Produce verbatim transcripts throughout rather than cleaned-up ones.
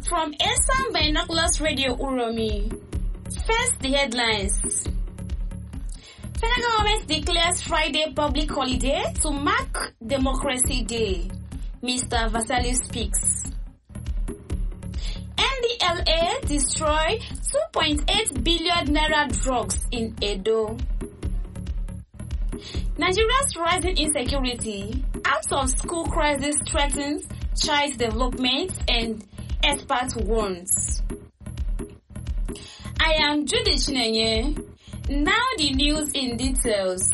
From Esan Binoculars Radio Uromi. First, the headlines. Federal government declares Friday public holiday to mark Democracy Day. Mister Vassalli speaks. N D L A destroy two point eight billion naira drugs in Edo. Nigeria's rising insecurity, out of school crisis threatens child development and expert warns. I am Judy Chinenye. Now the news in details.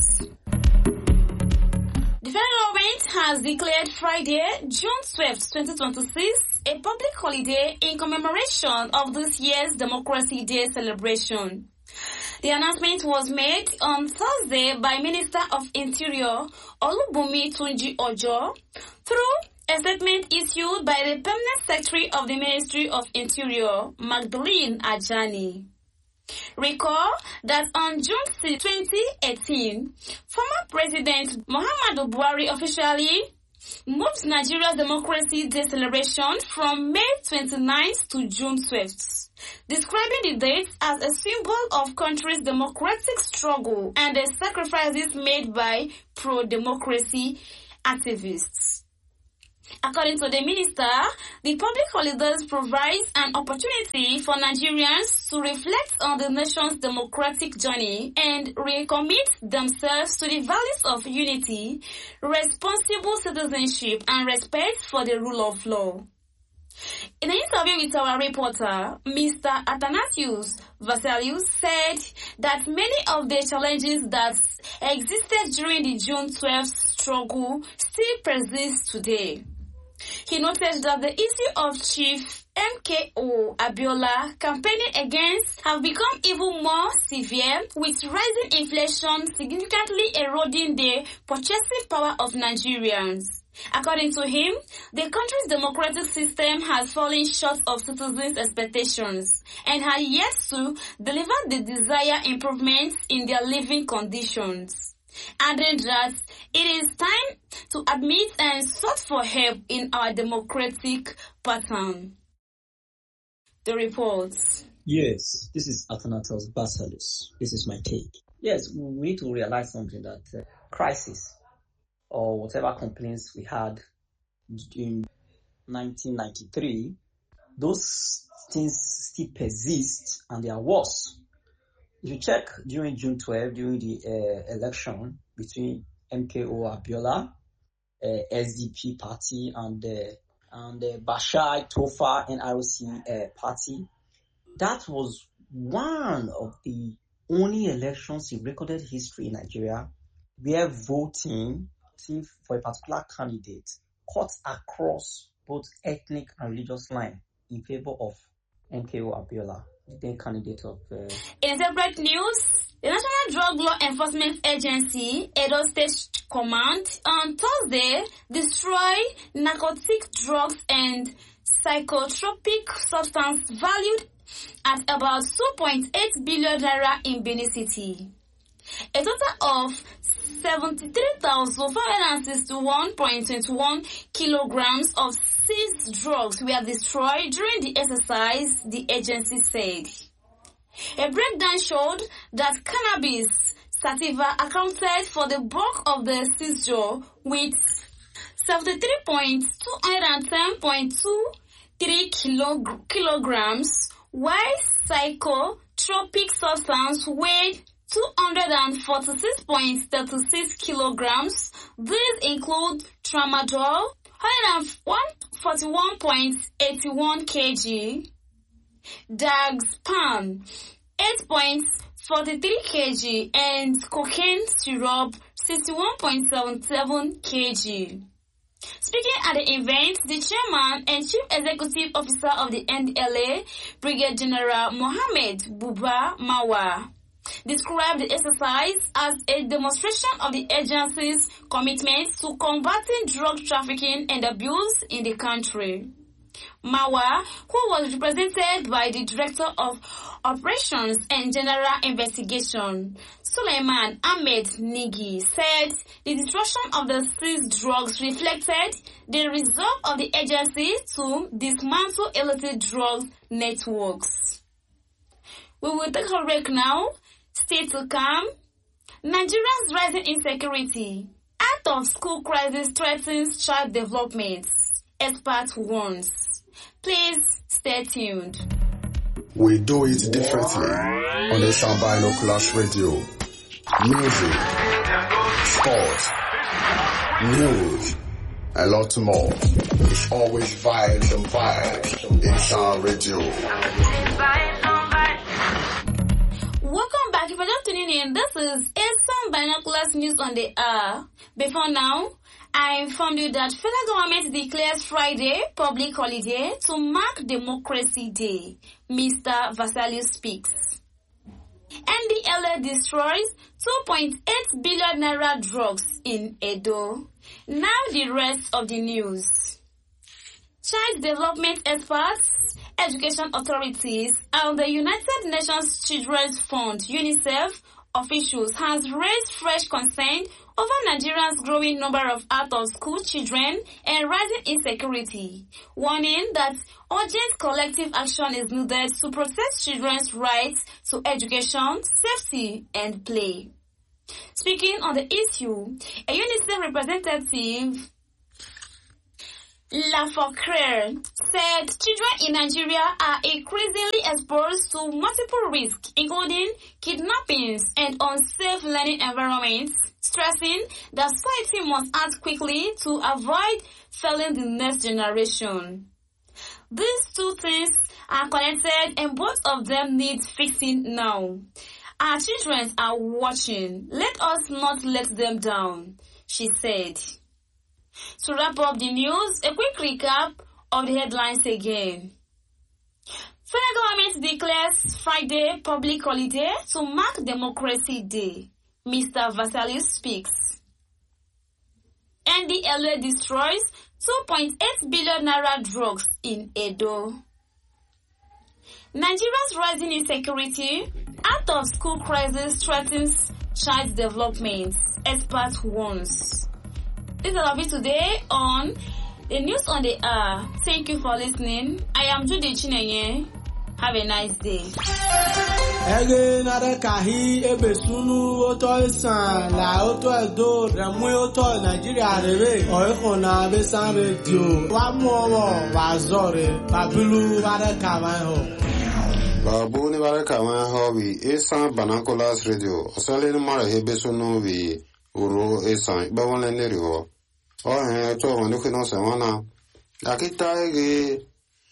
The federal government has declared Friday, June twelfth, twenty twenty-six, a public holiday in commemoration of this year's Democracy Day celebration. The announcement was made on Thursday by Minister of Interior Olubunmi Tunji Ojo through a statement issued by the Permanent Secretary of the Ministry of Interior, Magdalene Ajani. Recall that on June sixth, twenty eighteen, former President Muhammadu Buhari officially moved Nigeria's Democracy Day celebration from May twenty-ninth to June twelfth, describing the date as a symbol of country's democratic struggle and the sacrifices made by pro-democracy activists. According to the minister, the public holidays provides an opportunity for Nigerians to reflect on the nation's democratic journey and recommit themselves to the values of unity, responsible citizenship, and respect for the rule of law. In an interview with our reporter, Mister Athanasius Vassalli said that many of the challenges that existed during the June twelfth struggle still persist today. He noted that the issue of Chief M K O Abiola campaigning against have become even more severe, with rising inflation significantly eroding the purchasing power of Nigerians. According to him, the country's democratic system has fallen short of citizens' expectations and has yet to deliver the desired improvements in their living conditions, adding that it is time to admit and sought for help in our democratic pattern. The reports. Yes, this is Athanasius Vassalli. This is my take. Yes, we need to realize something, that uh, crisis or whatever complaints we had in nineteen ninety-three, those things still persist and they are worse. If you check during June twelfth, during the uh, election between M K O Abiola, uh, S D P party, and uh, and uh, Bashir Tofa N R C uh, party, that was one of the only elections in recorded history in Nigeria where voting for a particular candidate cut across both ethnic and religious lines in favor of M K O Abiola, the then candidate of... Uh... In separate news, the National Drug Law Enforcement Agency, Edo State Command, on Thursday destroyed narcotic drugs and psychotropic substance valued at about two point eight billion naira in Benin City. A total of seventy-three thousand five hundred sixty-one point two one kilograms of seized drugs were destroyed during the exercise, the agency said. A breakdown showed that cannabis sativa accounted for the bulk of the seizure with seventy-three point two ten point two three kilog- kilograms, while psychotropic substance weighed two hundred forty-six point three six kilograms. These include tramadol, one hundred forty-one point eight one kilograms, Dagzpan, eight point four three kilograms, and cocaine syrup, sixty-one point seven seven kilograms. Speaking at the event, the chairman and chief executive officer of the N D L A, Brigadier General Mohammed Buba Mawa, described the exercise as a demonstration of the agency's commitment to combating drug trafficking and abuse in the country. Mawa, who was represented by the Director of Operations and General Investigation, Suleiman Ahmed Nigi, said the destruction of the seized drugs reflected the resolve of the agency to dismantle illicit drugs networks. We will take a break now. Stay to calm. Nigeria's rising insecurity. Out of school crisis threatens child development. Expert warns. Please stay tuned. We do it differently on the Sound Binoculars Radio. Music, sports, news, a lot more. It's always vibes and vibes in Sound Radio. Welcome back. If you're just tuning in, this is Sound Binoculars News on the Air. Before now, I informed you that federal government declares Friday public holiday to mark Democracy Day. Mister Vasali speaks. N D L A destroys two point eight billion naira drugs in Edo. Now the rest of the news. Child development experts, education authorities, and the United Nations Children's Fund, UNICEF, officials has raised fresh concern over Nigeria's growing number of out-of-school children and rising insecurity, warning that urgent collective action is needed to protect children's rights to education, safety, and play. Speaking on the issue, a UNICEF representative, Lafocre, said children in Nigeria are increasingly exposed to multiple risks, including kidnappings and unsafe learning environments, stressing that society must act quickly to avoid failing the next generation. These two things are connected and both of them need fixing now. Our children are watching. Let us not let them down, she said. To wrap up the news, a quick recap of the headlines again. Federal government declares Friday public holiday to mark Democracy Day. Mister Vasali speaks. N D L A destroys two point eight billion naira drugs in Edo. Nigeria's rising insecurity, out of school crisis threatens child development. Expert warns. This is all of it today on the News on the Air. Thank you for listening. I am Judy Chinenye. Have a nice day. Ege nare kahi ebe sunu oto isan la oto edo remu oto Nigeria rebe oiko na besan radio wa mu owo wa zore babilu bare kawan ho babu ni bare kawan ho bi Sound Binoculars Radio osale ni mara hebe sunu bi uro esan ba won le neri ho o he to won ni kino se wana akita ege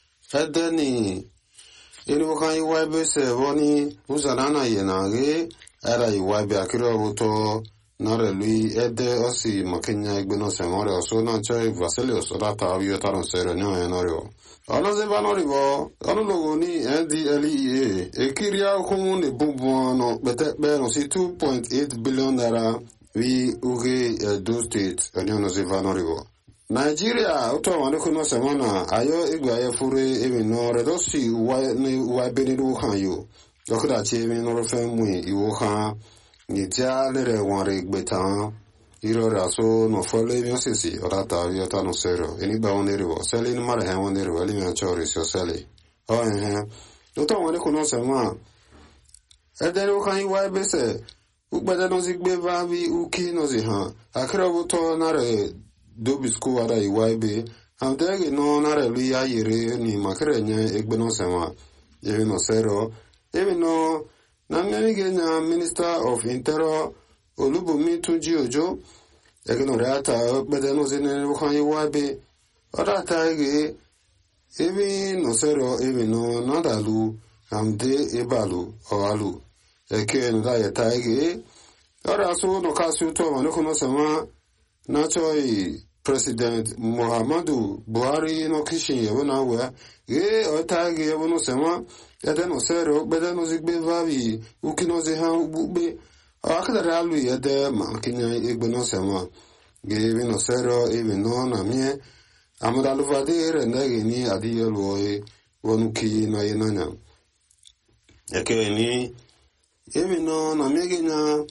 edeni Inu kan iwaibe se woni uzarana yenage era iwaibe akiro buto nare lui ede osi makenya igbeno se more oso na choi Vasili osodata abiyo taron sero nyo enorio. Ono ze banori bo ono logo ni N D L E A ekiria humu ne bubu no bete be no si two point eight billion naira we uge Edo State ono ze banori bo. Nigeria uto wano kuno semana ayo igwa ya fure emi no redosi uwa ni uwa beniru hanyo yokuda che emi no refe mui iwo ha ni tia lere wanre igbetan iro raso no fole emi osisi orata yota no sero eni ba oneri wo seli ni mara he oneri wo eli mi achori si oseli o ehe uto wano kuno semana edere ukan iwa ebese ukbede no zigbe babi uki no zi ha akira uto nare Dobi school ara iwaibe amtege no nare lui ya yere ni makere nye egbeno sema yevi no sero yevi no namnege nya Minister of Interior Olubunmi Tunji Ojo ege no reata bede no zene bukan iwaibe ora taege yevi no sero yevi no nadalu amde ebalu oalu eke no da yetaege ora so no kasu to mano kono sema Nachoi President Muhammadu Buhari no kishin yewo na we ge otagi yewo no sema ede no sero bede no zigbe vavi ukino ze ha ubube akadara alu ede ma kinya egbe no sema ge we no sero even no na mie amadaluvade renege ni adiyelwoe wonuki na yenanya eke ni emino na megenya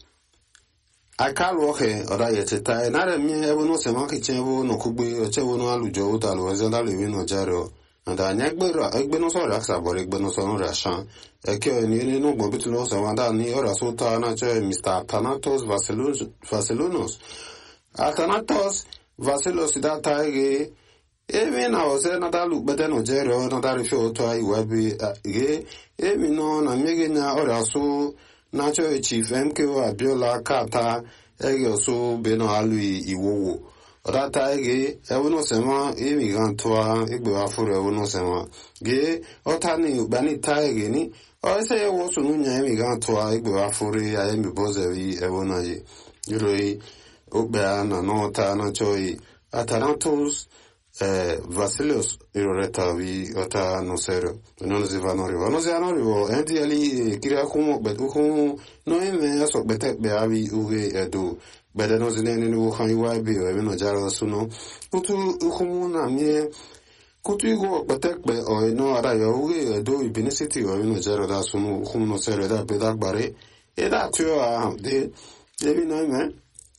akaluoke oda yeteta na remie ebono sema kichewo no kugbe ochewo no alujo utalu ezenda lewi no jaro anda nyagbera egbeno so raksa bore egbeno so no rashan eke ni ni no gbo bitulo so wanda ni ora so ta na che Mister Thanatos Vasilos Vasilonos Athanatos Vasilos data ge emi na ose na dalu bete no jero na dari fi oto ai webi ge emi no na megenya ora so na cho chief M K O Abiola kata ege oso beno alui iwowo odata ege ewono sema emi gantoa egbe afure ewono sema ge otani ubani ta ege ni ose ewo so nunya emi gantoa egbe afure ayemi bozewi ewona ye yiroi obea na nota na choi Athanatos eh Vasilos iroreta vi ota no sero non si vanno arrivo non si hanno arrivo enti ali kira kumo betu kumo no eme aso bete be avi uge edu bede no zinene no kan iwa bi o eme no jara suno kutu kumo na mie kutu igo bete be o no ara yo uge edu ibinity o eme no jara da suno kumo no sero da be da gbare e da tio a de ebi no eme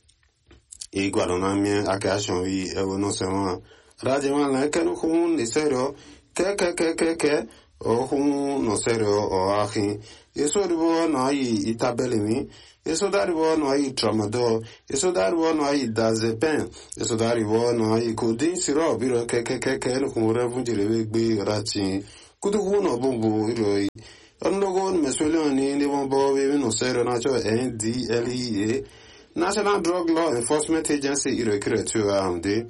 e guardo na mie akashon vi e no sema Rajaman la que no como ni serio que que que que que o como no serio o ahi eso ribo no ai itabelimi eso daribo no ai tramador eso daribo no ai dazepen eso daribo no ai kudin siro biro que que que que no como revunjire gbe rachi kudu no bombo iroi ondogo mesuelo ni ni bombo we no serio na cho N D L E A National Drug Law Enforcement Agency iroi kretu amde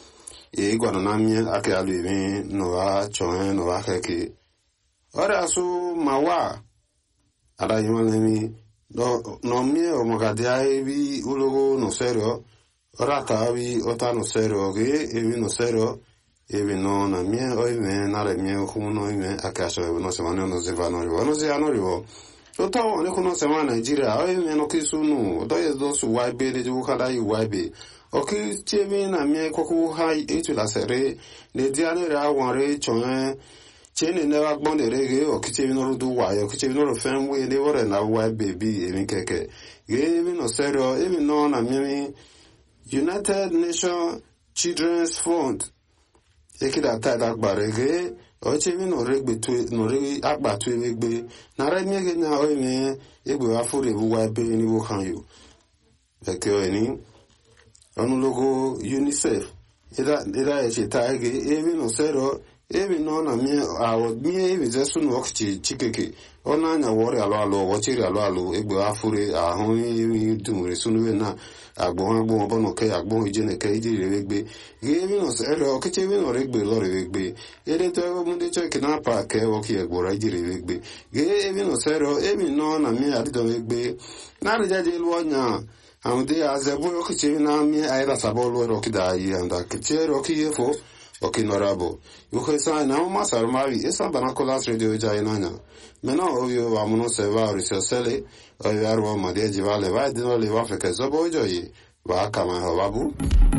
e guarda na mia ake aluimi no va choen no va keke ora su mawa ada yimani no no mie o magadia ebi ulogo no serio ora ta vi ota no serio ge ebi no serio ebi no na mie o ime na re mie o no ime akaso no se mano no se va no rivo no se ano rivo ota o ne kuno se ma Nigeria o ime no kisunu do ye do su wai be de ju kada yi wai be oki chemi na mie koku hai etu la sere le diane ra wanre chon chene ne wa gbon de rege oki chemi no du wa yo oki chemi no fen we le wore na wa baby emi keke ge mi no serio emi no na mie United Nations Children's Fund ekida ta da gbarege o chemi no regbe tu no re agba tu egbe na re mie ge na o emi egbe wa fure bu wa be ni wo kan yo eke o ni onu logo UNICEF ida ida e cheta ege evi no sero evi no na mi awo mi evi zesu no okchi chikeke ona anya wori alo alo wochiri alo alo egbe afure ahun evi dumure sunu na agbon agbon obono ke agbon ijene ke ijire egbe evi no sero okiche evi no regbe lori egbe ede to mu de check na pa ke woki egbora ijire egbe evi no sero evi no na mi adido egbe na rejaje lu onya Amde azebo yokiche na mi aira sabolo rokidai anda kiche rokiyefo okinorabo yukhesa na masar mari esa banakolas radio jainanya mena ovyo vamuno seva risosele oyarwo madeji vale vai dino le afrika zobo joyi wa kama hawabu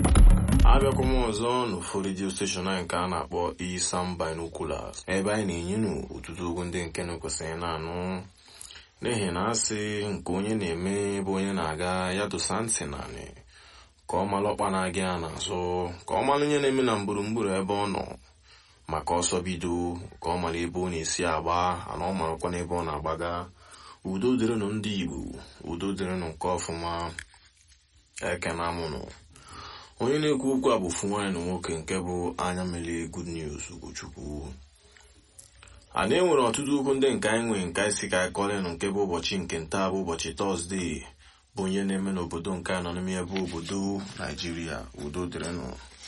abịa kuma ọzọ n'ofu redio steshọn anyị nke a na-akpọ Isam Binoculars ebe anyị na-enyenu ụtụtụ okwu ndị nke na-ekwesịghị na-anụ n'ihi na asị nke onye na-eme bụ onye na-aga ya dosa ntị naanị ka ọ malụ ọkpa na-aga ya n'azụ ka ọ malụ onye na-eme na gburugburu ebe ọ nọ maka ọsọ bido ka ọ mara ebe ọ na-esi agba ana ọ marakwa n'ebe ọ na-agbaga udo dịrịnụ ndị Igbo udo dịrịnụ nke ọfụma eke na amụnụ onye na-ekwu okwu a bụ ofu nwaanyị na nwoke nke bụ anya mmiri Good News Ugochukwu anyị enwere ọtụtụ okwu ndị nke anyị nwere nke anyị si ka anyị kọlenụ nke bụ ụbọchị nke nta bụ ụbọchị Tọzdee bụ onye na-eme n'obodo nke anọ n'ime ebe obodo Naijiria udo dịrịnụ.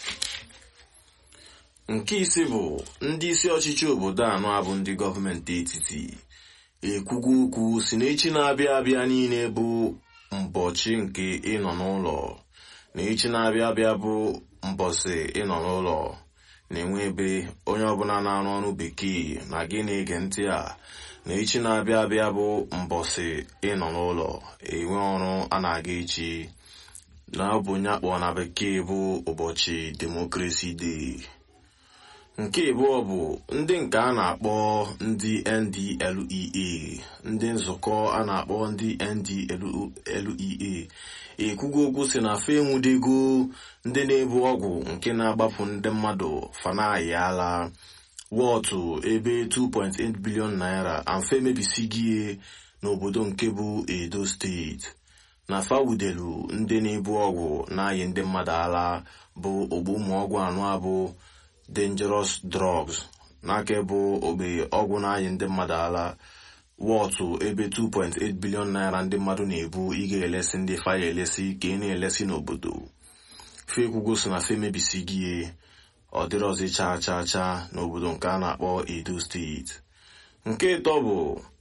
Nke isi bụ ndị isi ọchịchị obodo anọ abụ ndị gọọmenti etiti ekwugo okwu si na echi na-abịa abịa niile bụ mbọchị nke ịnọ n'ụlọ na echi na-abịa abịa bụ mbọsị ịnọ n'ụlọ na-enwe ebe onye ọbụla na-arụ ọrụ bekee na gị na-ege ntị a na echi na-abịa abịa bụ mbọsị ịnọ n'ụlọ enwe ọrụ a na-aga echi na ọ bụ onye akpọ na bekee bụ ụbọchị Democracy Day. Nke abụọ bụ ndị nke a na-akpọ ndị N D L E A, ndị nzukọ a na-akpọ ndị N D L E A ekwugo okwu si na fe enwudego ndị na-ebu ọgwụ nke na-agbapụ ndị mmadụ fanaghị ala wọtụ ebe two point eight billion naira amfe mebisigie n'obodo nke bụ Edo steeti na fawudelu ndị na-ebu ọgwụ na-ayị ndị mmadụ ala bụ ogbu ụmụ ọgwụ anụ abụ dangerous drugs n'aka bụ ogbe ọgwụ na-ayị ndị mmadụ ala wọtụ ebe two point eight billion naira ndị mmadụ na-ebu ị ga-elesi ndị faya elesi ka ị na-elesi n'obodo fe ekwugo so na fe mebisigie ọ dịrọzi chaa chaa chaa n'obodo nke a na-akpọ Edo steeti. Nke ịtọ bụ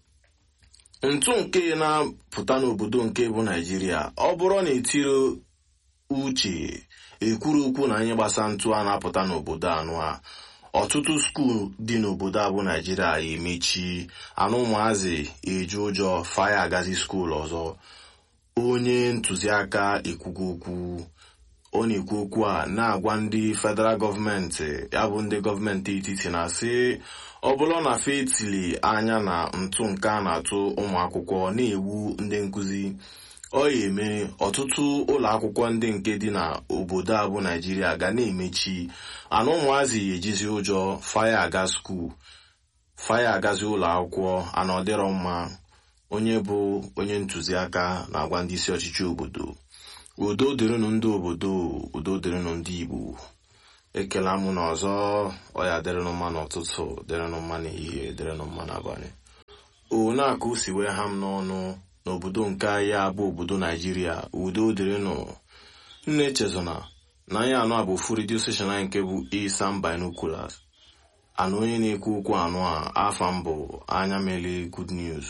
ntụ nke na-apụta n'obodo nke bụ Naijiria. Ọ bụrụ na etiri uche ekwuru okwu na anyị gbasa ntụ a na-apụta n'obodo anụ a, ọtụtụ skuul dị n'obodo a bụ Naijiria emechi, anụ ụmụazị eju ụjọ faya agazi skuul ọzọ. Onye ntụziaka ekwugo okwu ọ na-ekwu okwu a na-agwa ndị federal gọọmenti ya bụ ndị gọọmenti etiti na-asị ọ bụrụ na fetili anya na ntụ nke a na-atụ ụmụ akwụkwọ na-egbu ndị nkụzi, ọ ya eme ọtụtụ ụlọ akwụkwọ ndị nke dị na obodo a bụ Naijiria ga na-emechi, anụ ụmụazị ejizi ụjọ faya aga skuul faya agazi ụlọ akwụkwọ ana ọ dịrọ mma. Onye bụ onye ntụziaka na-agwa ndị isi ọchịchị obodo udo dịrịnụ ndị obodo, udo dịrịnụ ndị Igbo. Ekela mụ na ọzọ, ọ ya dịrịnụ mma n'ụtụtụ, dịrịnụ mma n'ehihie, dịrịnụ mma n'abalị. One a ka o si wee ha m n'ọnụ n'obodo nke anyị abụ obodo Naijiria, udo dịrịnụ. Nne echezona na anyị anụ a bụ ofu redio station anyị nke bụ Isam Binoculars. Anụ onye na-ekwu okwu anụ a afa mbụ anya mele Good News.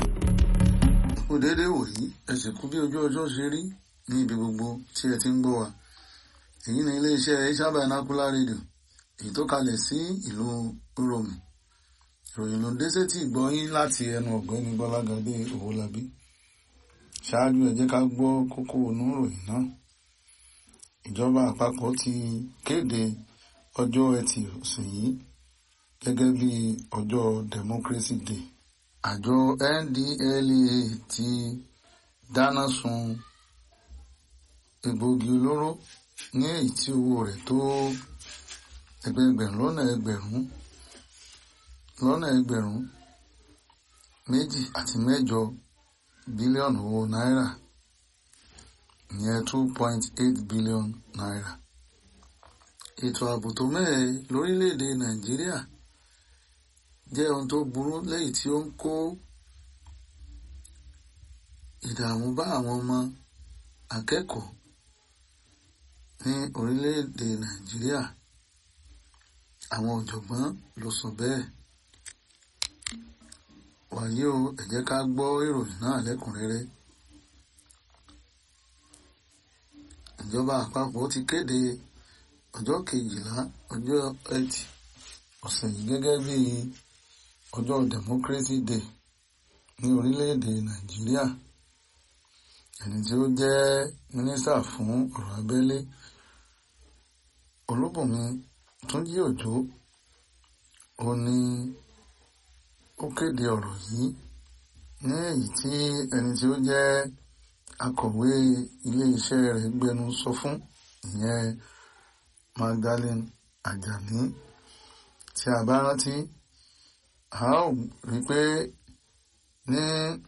Òdèdè wòyí ẹsẹ̀ kú bí ojú ọjọ́ ṣe rí ní ibi gbogbo tí ẹ ti ń gbọ́ wa. Èyí ni iléeṣẹ́ Isam Binocular Radio èyí tó kalẹ̀ sí ìlú Uromi. Ìròyìn ló ń dé sétí ìgbọ́yín láti ẹnu ọ̀gbẹ́ni Bọ́lágadé Owólabí. Ṣáájú ẹ jẹ́ ká gbọ́ kókó inú ìròyìn náà. Ìjọba àpapọ̀ ti kéde ọjọ́ Ẹtì ọ̀sẹ̀ yìí gẹ́gẹ́ bí ọjọ́ Democracy Day. Àjọ N D L E A ti dáná sun egbògi olóró ní èyí tí owó rẹ̀ tó ẹgbẹ̀ẹgbẹ̀rún lọ́nà ẹgbẹ̀rún lọ́nà ẹgbẹ̀rún méjì àti mẹ́jọ bílíọ̀nù owó náírà, ìyẹn two point eight billion naira. Ètò ààbò tó mẹ́ẹ̀ lórílẹ̀‐èdè Nàìjíríà jẹ́ ohun tó burú lẹ́yìn tí ó ń kó ìdààmú bá àwọn ọmọ akẹ́kọ̀ọ́ ní orílẹ̀‐èdè Nàìjíríà. Àwọn ọ̀jọ̀gbọ́n ló sọ bẹ́ẹ̀. Wàyí o, ẹ jẹ́ ká gbọ́ ìròyìn náà lẹ́kùnrẹ́rẹ́. Ìjọba àpapọ̀ ti kéde ọjọ́ kejìlá ọjọ́ Ẹtì ọ̀sẹ̀ yìí gẹ́gẹ́ bí ọjọ́ Democracy Day ní orílẹ̀-èdè Nàìjíríà. Ẹni tí ó jẹ́ mínísítà fún ọ̀rọ̀ abẹ́lé Olúbùnmi Túnjí Òjó ó ní ó kéde ọ̀rọ̀ yìí ní èyí tí ẹni tí ó jẹ́ akọ̀wé ilé-iṣẹ́ rẹ̀ gbẹnu sọ fún, ìyẹn Magdalene Ajani. Tí a bá rántí, a ó rí pé ní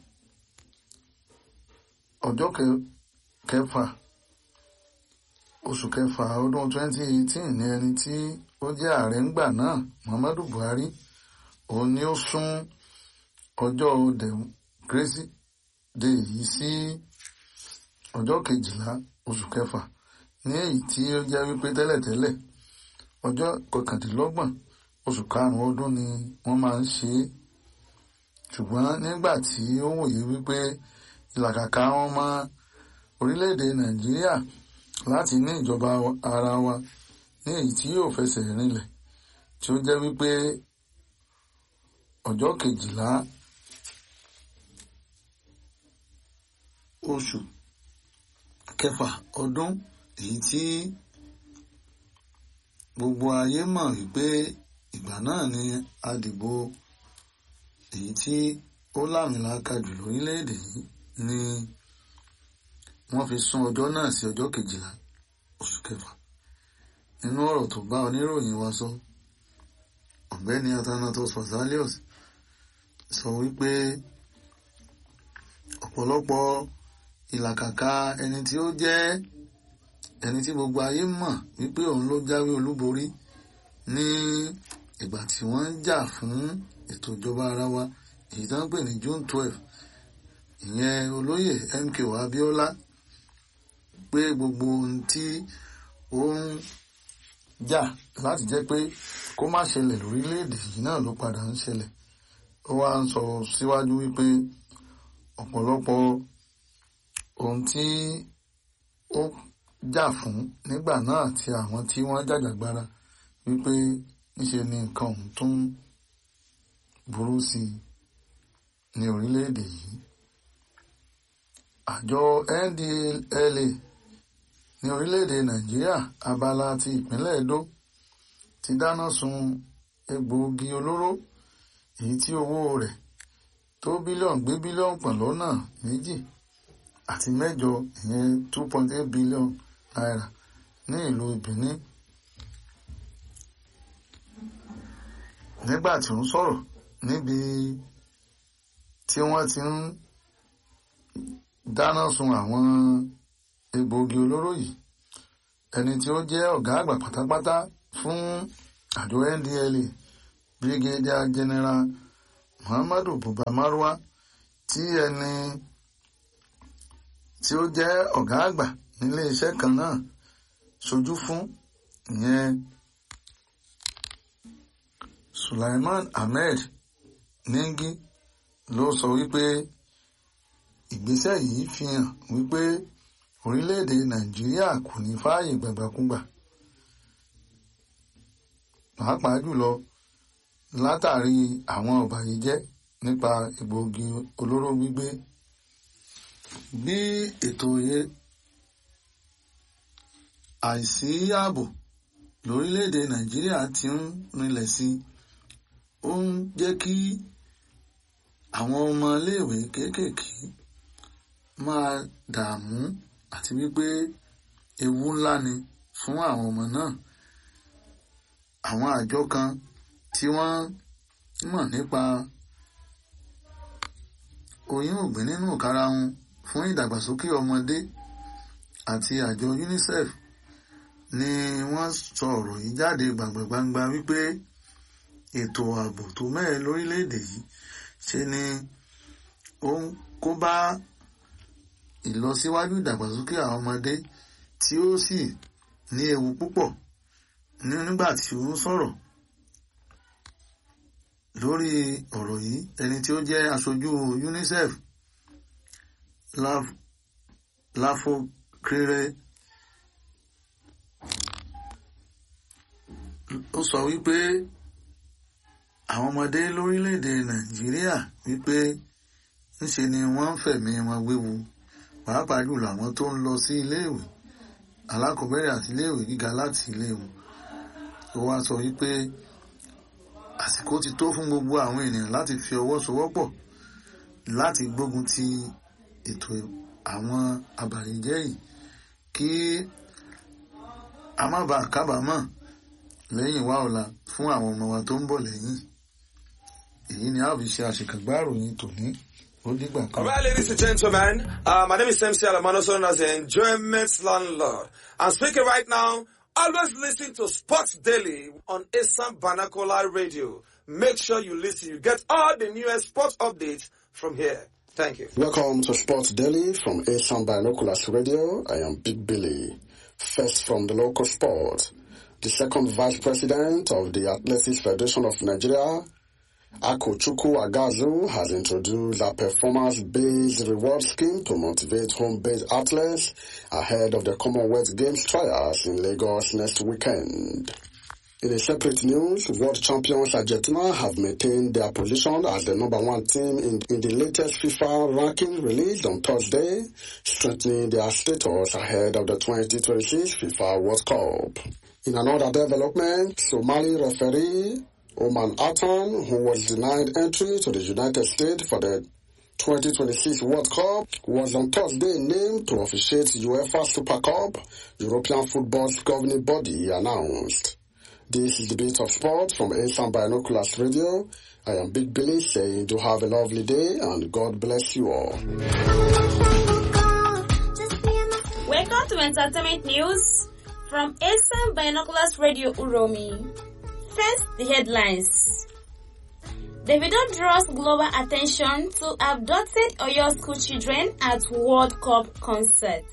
ọjọ́ kẹfà oṣù kẹfà ọdún twenty eighteen ní ẹni tí ó jẹ́ ààrẹ ńgbà náà Muhammadu Buhari òun ni ó sún ọjọ́ Democracy Day yìí sí ọjọ́ kejìlá oṣù kẹfà, ní èyí tí ó jẹ́ wípé tẹ́lẹ̀tẹ́lẹ̀ ọjọ́ kọkàndínlọ́gbọ̀n oṣù karùn-ún ọdún ni wọ́n máa ń ṣe é. Ṣùgbọ́n nígbà tí ó wòye wípé ìlàkàkà wọn mọ orílẹ̀-èdè Nàìjíríà láti ní ìjọba ara wa ní èyí tí yóò fẹsẹ̀ rinlẹ̀, tí ó jẹ́ wípé ọjọ́ kejìlá oṣù kẹfà ọdún èyí tí gbogbo ayé mọ̀ wípé ìgbà náà ni àdìbò èyí tí ó láàmìlàaka jù lórílẹ̀‐èdè yìí ni wọ́n fi sún ọjọ́ náà sí ọjọ́ kejìlá oṣù kẹfà. Nínú ọ̀rọ̀ tó bá oníròyìn wa sọ, ọ̀gbẹ́ni Athanatos Vasalios sọ wípé ọ̀pọ̀lọpọ̀ ìlàkàkà ẹni tí ó jẹ́ ẹni tí gbogbo ayé mọ̀ wípé òun ló jáwé olúborí ní ìgbà tí wọ́n ń jà fún ètò ìjọba ara wa èyí tó ń pè ní June twelve, ìyẹn olóyè M K O Abiola, pé gbogbo ohun tí ó ń jà láti jẹ́ pé kó má ṣẹlẹ̀ lórílẹ̀‐èdè yìí náà ló padà ń ṣẹlẹ̀. Ó wá ń sọ síwájú wípé ọ̀pọ̀lọpọ̀ ohun tí ó jà fún nígbà náà àti àwọn tí wọ́n jàjàgbara wípé níṣe ni nǹkan ọ̀hún tún burú sí i ní orílẹ̀-èdè yìí. Àjọ N D L A ní orílẹ̀-èdè Nàìjíríà abala ti ìpínlẹ̀ Edo ti dáná sun egbòogi olóró èyí tí owó rẹ̀ tó bílíọ̀nù gbé bílíọ̀nù pọ̀ lọ́nà méjì àti mẹ́jọ ìyẹn two point eight billion naira ní ìlú Benin. Nígbà tí ó ń sọ̀rọ̀ níbi tí wọ́n ti ń dáná sun àwọn egbòogi olóró yìí, ẹni tí ó jẹ́ ọ̀gá àgbà pátápátá fún àjọ N D L A, Brigadier General Muhammadu Buba Marwa, tí ẹni tí ó jẹ́ ọ̀gá àgbà nílé iṣẹ́ kan náà ṣojú fún, ìyẹn Sulaiman Ahmed Ningi, ló sọ wípé ìgbésẹ̀ yìí fi hàn wípé orílẹ̀-èdè Nàìjíríà kò ní fààyè gbàgbàkúgbà, pàápàá jùlọ látàrí àwọn ọ̀bàyéjẹ́ nípa egbòogi olóró gbígbé. Bí ètò àìsí ààbò lórílẹ̀-èdè Nàìjíríà ti ń rinlẹ̀ sí, ó ń jẹ́ kí àwọn ọmọ iléèwé kéékèèké máa dààmú àti wípé ewu ńlá ni fún àwọn ọmọ náà. Àwọn àjọ kan tí wọ́n mọ̀ nípa oyún ògbé nínú ìkarahun fún ìdàgbàsókè ọmọdé àti àjọ UNICEF ni wọ́n sọ ọ̀rọ̀ yìí jáde gbàngbàngbà wípé ètò ààbò tó mẹ́ẹ̀ lórílẹ̀‐èdè yìí ṣe ni ó ń kó bá ìlọsíwájú ìdàgbàsókè àwọn ọmọdé tí ó sì ní ewu púpọ̀. Nígbà tí ó ń sọ̀rọ̀ lórí ọ̀rọ̀ yìí, ẹni tí ó jẹ́ aṣojú UNICEF Láfọkéré ó sọ wípé àwọn ọmọdé lórílẹ̀‐èdè Nàìjíríà wípé ńṣe ni wọ́n ń fẹ̀mí wọn wéwu, pàápàá jùlọ àwọn tó ń lọ sí iléèwé alákọ̀ọ́bẹ̀rẹ̀ àti iléèwé gíga láti iléèwé. Ó wá sọ wípé àsìkò ti tó fún gbogbo àwọn ènìyàn láti fi ọwọ́ sowọ́pọ̀ láti gbógun ti ètò àwọn abàyéjẹ́ yìí kí a má bàa kábàámọ̀ lẹ́yìn wá ọ̀la fún àwọn ọmọ wa tó ń bọ̀ lẹ́yìn. Èyí ni a fi ṣe àṣekàgbá ìròyìn tòní. All right, ladies and gentlemen, uh, my name is M C Alamano, known as the Enjoyment Landlord. I'm speaking right now. Always listen to Sports Daily on Isam Banakola Radio. Make sure you listen. You get all the newest sports updates from here. Thank you. Welcome to Sports Daily from Isam Binoculars Radio. I am Big Billy. First from the local sport. The second vice president of the Athletics Federation of Nigeria, Akochukwu Agazu, has introduced a performance-based reward scheme to motivate home-based athletes ahead of the Commonwealth Games trials in Lagos next weekend. In a separate news, world champions Argentina have maintained their position as the number one team in, in the latest FIFA ranking released on Thursday, strengthening their status ahead of the twenty twenty-six FIFA World Cup. In another development, Somali referee Oman Atan, who was denied entry to the United States for the twenty twenty-six World Cup, was on Thursday named to officiate UEFA Super Cup, European football's governing body announced. This is the Beat of Sport from Asian Binoculars Radio. I am Big Billy saying to have a lovely day and God bless you all. Welcome to Entertainment News from Asian Binoculars Radio Uromi. First, the headlines. Davido draws global attention to abducted Oyo school children at World Cup concert.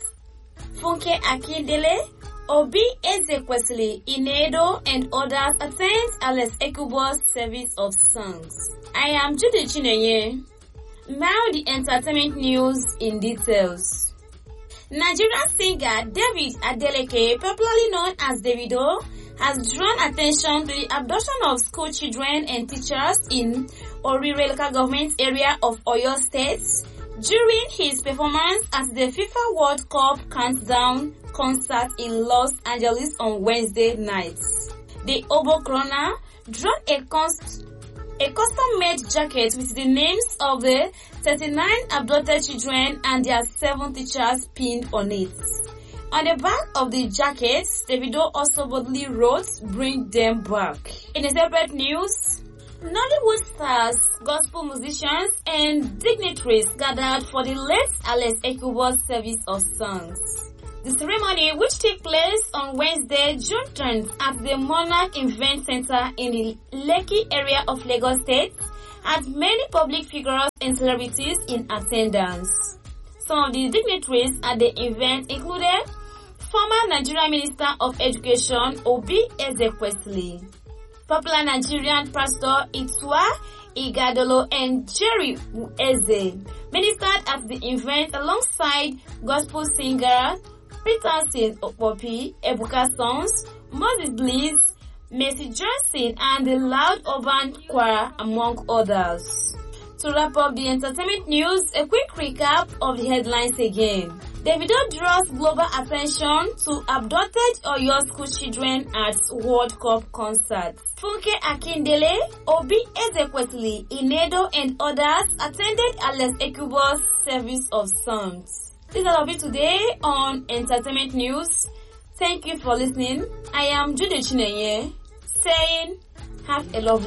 Funke Akindele, Obi Ezekwesili, Inedo, and others attend Alex Ekubo's service of songs. I am Judy Chinenye. Now the entertainment news in details. Nigerian singer David Adeleke, popularly known as Davido, has drawn attention to the abduction of school children and teachers in Orire local government area of Oyo State during his performance at the FIFA World Cup Countdown concert in Los Angeles on Wednesday night. The Obo Corona drawn a, const- a custom-made jacket with the names of the thirty-nine abducted children and their seven teachers pinned on it. On the back of the jacket, Davido also boldly wrote, "Bring them back." In a separate news, Nollywood stars, gospel musicians, and dignitaries gathered for the late Alex Ekubo's service of songs. The ceremony, which took place on Wednesday, June tenth, at the Monarch Event Center in the Lekki area of Lagos State, had many public figures and celebrities in attendance. Some of the dignitaries at the event included former Nigerian Minister of Education Obi Ezekwesili, popular Nigerian pastor Itua Igadolo, and Jerry Eze ministered at the event alongside gospel singer Peterson Opopi, Ebuka Sons, Moses Bliss, Mercy Johnson, and the Loud Urban Choir, among others. To wrap up the entertainment news, a quick recap of the headlines again. Davido draws global attention to abducted Oyo school children at World Cup concert. Funke Akindele, Obi Ezekwesili, Inedo, and others attended Alex Ekubo's service of songs. This is all of it today on Entertainment News. Thank you for listening. I am Judy Chinenye saying have a lovely